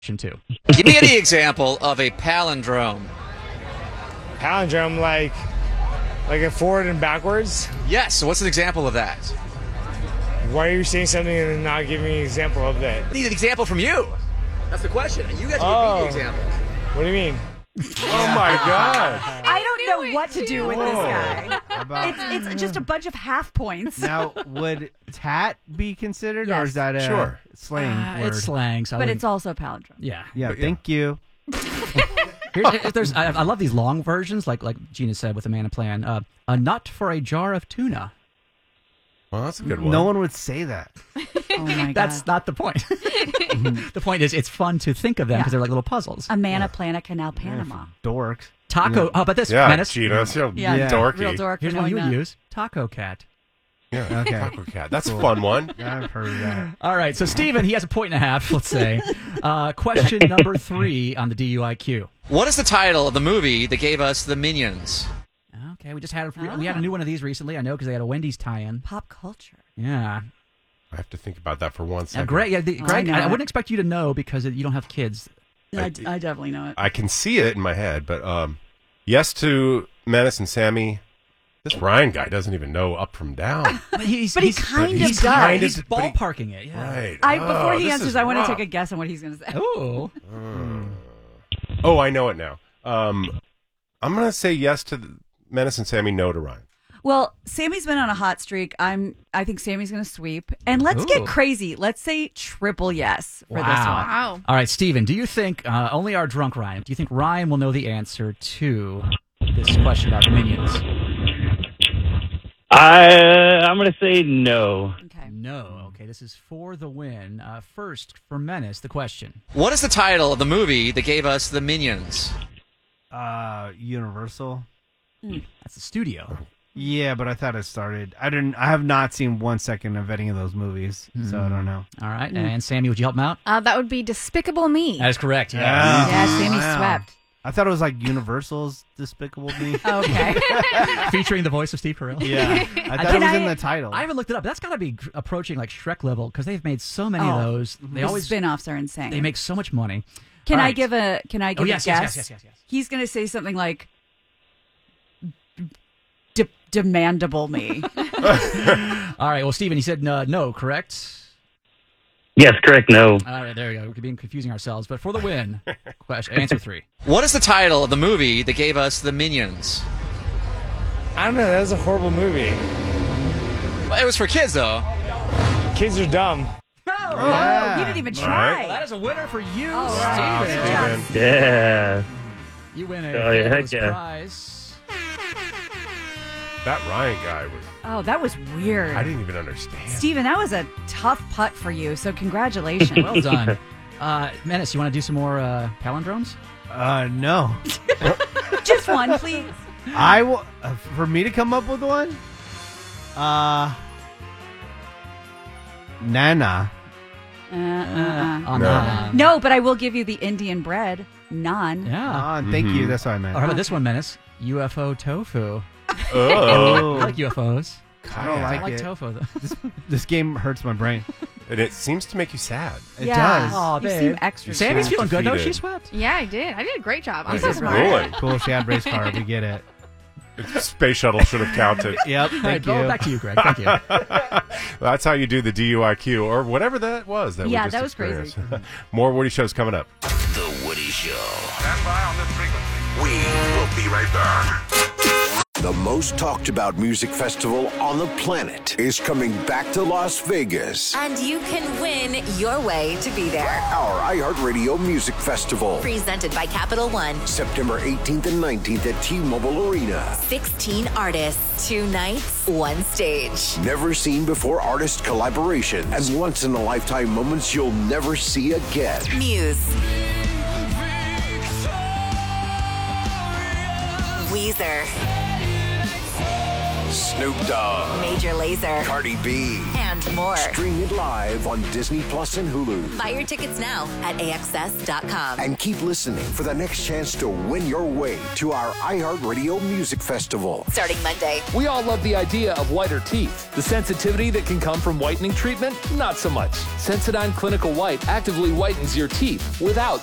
too. Give me any example of a palindrome. Palindrome, like a forward and backwards? Yes, so what's an example of that? Why are you saying something and not giving me an example of that? I need an example from you. That's the question. You guys give me the example. What do you mean? Oh my God! I don't know what to do with this guy. It's just a bunch of half points. Now, would tat be considered, or is that a slang word? It's slang, so But it's also palindrome. Yeah. Yeah, thank you. I love these long versions, like Gina said with Amanda Plan. A nut for a jar of tuna. Well, that's a good one. No one would say that. Oh my God. That's not the point. The point is, it's fun to think of them because they're like little puzzles. Amana Plana Canal Panama. Dorks. Taco. How about this, Yeah, Menace? Gina, so Yeah, dorky. real dork. Here's for one you knowing would that. use. Taco cat. Yeah, Okay. Taco Cat. That's a fun one. I've heard that. All right, so Steven, he has a point and a half, let's say. Question number 3 on the DUIQ. What is the title of the movie that gave us the Minions? Okay, we had a new one of these recently, I know, because they had a Wendy's tie-in. Pop culture. Yeah. I have to think about that for 1 second. Greg, Greg, know I it. wouldn't expect you to know because you don't have kids. I definitely know it. I can see it in my head, but yes to Menace and Sammy. This Ryan guy doesn't even know up from down. But he kind of he's does. He's ballparking it, yeah. Right. Before he this answers, is I want to rough. take a guess on what he's going to say. Oh. Oh, I know it now. I'm going to say yes to Menace and Sammy, no to Ryan. Well, Sammy's been on a hot streak. I think Sammy's going to sweep. And let's get crazy. Let's say triple yes for this one. Wow. All right, Steven, do you think, only our drunk Ryan, do you think Ryan will know the answer to this question about the Minions? I'm going to say no. Okay. No. Okay, this is for the win. First, for Menace, the question. What is the title of the movie that gave us the Minions? Universal. That's the studio. Yeah, but I thought it started. I have not seen 1 second of any of those movies, so I don't know. All right, and Sammy, would you help him out? That would be Despicable Me. That is correct, yeah. Yeah, Sammy swept. I thought it was like Universal's Despicable Me. Okay. Featuring the voice of Steve Carell. Yeah, I thought it was in the title. I haven't looked it up. That's got to be approaching like Shrek level because they've made so many of those. They The always spin-offs are insane. they make so much money. Can All I right. give a yes, guess? yes. He's going to say something like demandable me. All right. Well, Steven, he said no, correct? Yes, correct, no. All right, there we go. We're being confusing ourselves, but for the win, question answer 3. What is the title of the movie that gave us the Minions? I don't know. That was a horrible movie. Well, it was for kids, though. Kids are dumb. Oh, he didn't even try. Well, that is a winner for you, right. Steven. Steven. Yeah. You win a Oh, yeah, fabulous heck yeah. prize. That Ryan guy was. Oh, that was weird. I didn't even understand. Steven, that was a tough putt for you, so congratulations. Well done. Menace, you want to do some more palindromes? No. Just one, please. I will. For me to come up with one. Nana. No, but I will give you the Indian bread. Naan. Yeah. Thank you. That's what I meant. Or how about this one, Menace? UFO tofu. Oh. I like UFOs. I don't I like like it. tofu, though. This game hurts my brain. And it seems to make you sad. It Yeah. does. Oh, You babe. seem extra Sammy's sad. feeling good, though. Defeated. She swept. Yeah, I did. I did a great job. I'm This so is smart. ruling. Cool. She had race car. We get it. Space shuttle should have counted. Yep. All right, Thank throw it you. back to you, Greg. Thank you. That's how you do the DUIQ or whatever that was. That we Yeah, just that was crazy. experienced. More Woody shows coming up. The Woody Show. Stand by on this frequency. We will be right back. The most talked about music festival on the planet is coming back to Las Vegas. And you can win your way to be there. Our iHeartRadio Music Festival. Presented by Capital One. September 18th and 19th at T-Mobile Arena. 16 artists, 2 nights, 1 stage. Never seen before artist collaboration and once in a lifetime moments you'll never see again. Muse. Weezer. Snoop Dogg, Major Lazer, Cardi B, and more. Stream it live on Disney Plus and Hulu. Buy your tickets now at AXS.com. And keep listening for the next chance to win your way to our iHeartRadio Music Festival. Starting Monday. We all love the idea of whiter teeth. The sensitivity that can come from whitening treatment, not so much. Sensodyne Clinical White actively whitens your teeth without